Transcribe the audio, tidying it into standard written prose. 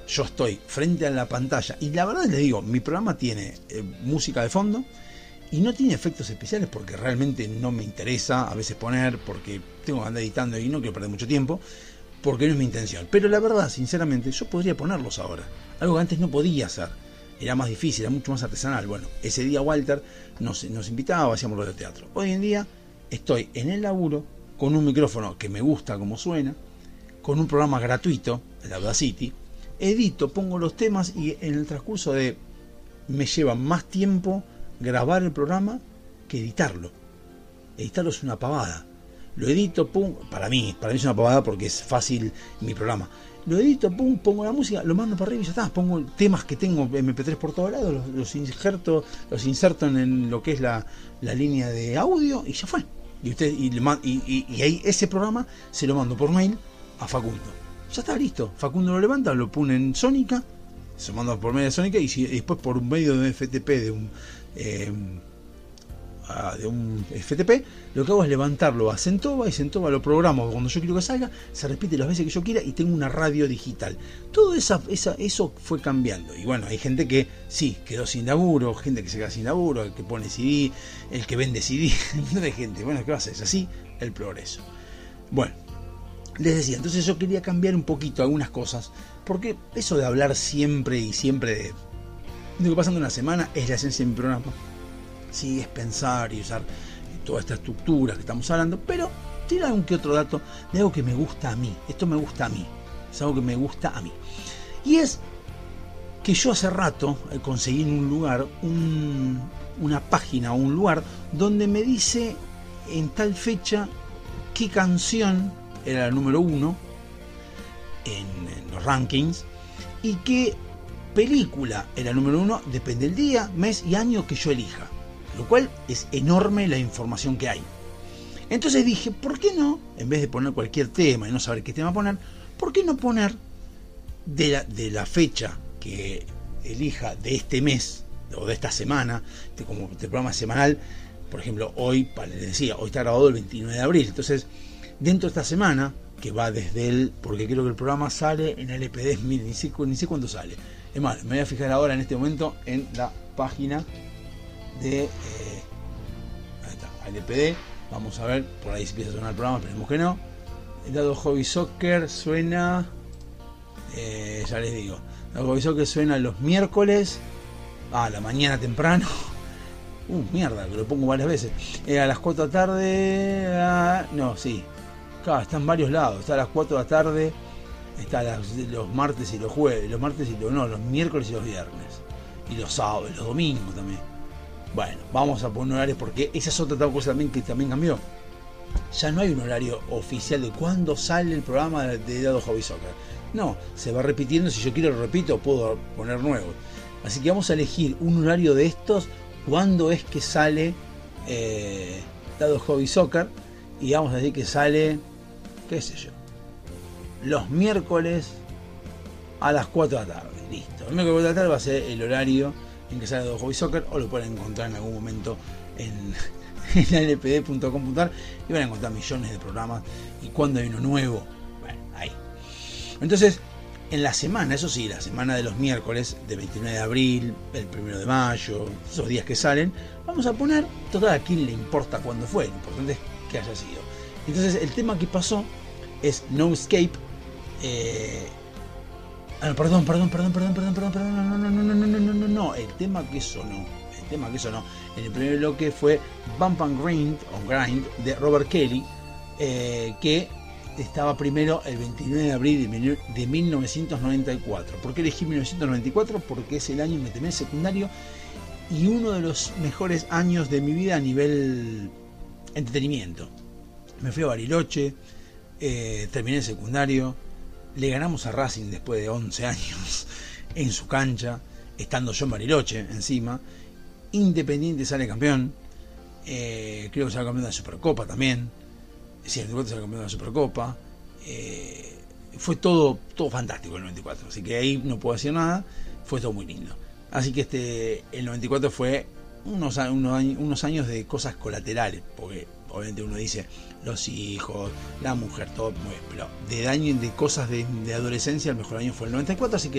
yo estoy frente a la pantalla y la verdad les digo, mi programa tiene música de fondo y no tiene efectos especiales porque realmente no me interesa a veces poner, porque tengo que andar editando y no quiero perder mucho tiempo, porque no es mi intención. Pero la verdad, sinceramente, yo podría ponerlos ahora, algo que antes no podía hacer, era más difícil, era mucho más artesanal. Bueno, ese día Walter nos invitaba, hacíamos lo de teatro. Hoy en día estoy en el laburo con un micrófono que me gusta como suena, con un programa gratuito, el Audacity, edito, pongo los temas y en el transcurso de... me lleva más tiempo grabar el programa que editarlo. Editarlo es una pavada. Lo edito, pum, para mí es una pavada porque es fácil mi programa. Lo edito, pum, pongo la música, lo mando para arriba y ya está. Pongo temas que tengo MP3 por todos lados, los inserto en lo que es la línea de audio y ya fue. Y ahí ese programa se lo mando por mail a Facundo. Ya está listo. Facundo lo levanta, lo pone en Sónica, se manda por medio de Sónica y después por medio de un FTP de un FTP, lo que hago es levantarlo a Centova y Centova lo programo cuando yo quiero que salga, se repite las veces que yo quiera y tengo una radio digital. Todo eso fue cambiando. Y bueno, hay gente que sí, quedó sin laburo, gente que se queda sin laburo, el que pone CD, el que vende CD, no hay gente. Bueno, ¿qué va a hacer? Es así el progreso. Bueno, les decía, entonces yo quería cambiar un poquito algunas cosas, porque eso de hablar siempre y siempre de lo que pasa en una semana es la esencia de mi programa. Sí, es pensar y usar toda esta estructura que estamos hablando, pero tiene algún que otro dato de algo que me gusta a mí. Esto me gusta a mí, es algo que me gusta a mí. Y es que yo hace rato conseguí en un lugar una página o un lugar donde me dice en tal fecha qué canción era la número 1 en los rankings y qué película era la número 1, depende del día, mes y año que yo elija. Lo cual es enorme la información que hay. Entonces dije, ¿por qué no? En vez de poner cualquier tema y no saber qué tema poner, ¿por qué no poner de la fecha que elija de este mes o de esta semana, como este programa semanal? Por ejemplo, hoy, les decía, hoy está grabado el 29 de abril. Entonces, dentro de esta semana, que va desde porque creo que el programa sale en LPD, ni sé cuándo sale. Es más, me voy a fijar ahora en este momento en la página de ahí está, LPD, vamos a ver, por ahí se empieza a sonar el programa, esperemos que no. El Dado Hobby Soccer suena, ya les digo, Dado Hobby Soccer suena los miércoles a la mañana temprano, mierda, que lo pongo varias veces, a las 4 de la tarde, no, sí, claro, está en varios lados, está a las 4 de la tarde, está los martes y los jueves, los miércoles y los viernes, y los sábados, los domingos también. Bueno, vamos a poner horarios porque esa es otra cosa también que también cambió. Ya no hay un horario oficial de cuándo sale el programa de Dado Hobby Soccer. No, se va repitiendo, si yo quiero lo repito, puedo poner nuevos. Así que vamos a elegir un horario de estos, cuándo es que sale Dado Hobby Soccer, y vamos a decir que sale, qué sé yo, los miércoles a las 4 de la tarde. Listo, el miércoles a las 4 de la tarde va a ser el horario en que sale Dado Hobby Soccer, o lo pueden encontrar en algún momento en lpd.com.ar y van a encontrar millones de programas y cuando hay uno nuevo, bueno, ahí. Entonces, en la semana, eso sí, la semana de los miércoles, de 29 de abril, el 1 de mayo, esos días que salen, vamos a poner, total, a quién le importa cuándo fue, lo importante es que haya sido. Entonces, el tema que pasó es No Escape. Perdón, no, el tema que sonó en el primer bloque fue Bump and Grind de Robert Kelly, que estaba primero el 29 de abril de 1994. ¿Por qué elegí 1994? Porque es el año en que terminé el secundario y uno de los mejores años de mi vida a nivel entretenimiento. Me fui a Bariloche, terminé el secundario, le ganamos a Racing después de 11 años en su cancha, estando yo en Bariloche encima. Independiente sale campeón, creo que sale campeón de la Supercopa también. Sí, el 94 sale campeón de la Supercopa. Fue todo fantástico el 94, así que ahí no puedo decir nada, fue todo muy lindo. Así que el 94 fue unos años de cosas colaterales, porque obviamente uno dice los hijos, la mujer, todo muy bien, pero de cosas de adolescencia el mejor año fue el 94, así que